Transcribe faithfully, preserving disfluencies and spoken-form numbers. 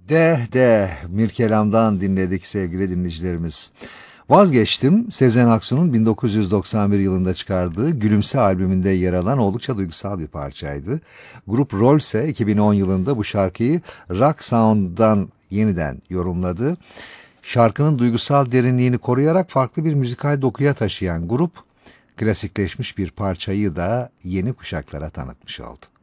De de Mirkelam'dan dinledik sevgili dinleyicilerimiz. Vazgeçtim, Sezen Aksu'nun bin dokuz yüz doksan bir yılında çıkardığı Gülümse albümünde yer alan oldukça duygusal bir parçaydı. Grup Roll ise iki bin on yılında bu şarkıyı Rock Sound'dan yeniden yorumladı. Şarkının duygusal derinliğini koruyarak farklı bir müzikal dokuya taşıyan grup, klasikleşmiş bir parçayı da yeni kuşaklara tanıtmış oldu.